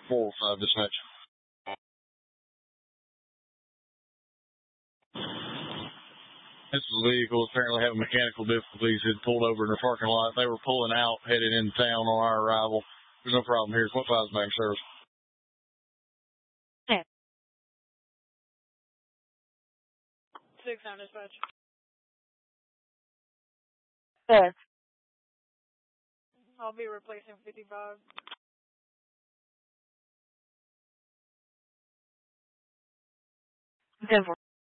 405 dispatch. This is a vehicle apparently having mechanical difficulties. It pulled over in the parking lot. They were pulling out, headed into town on our arrival. There's no problem here. It's 155's bank service. Yeah. 6-9 dispatch. Yes. I'll be replacing 55. Denver.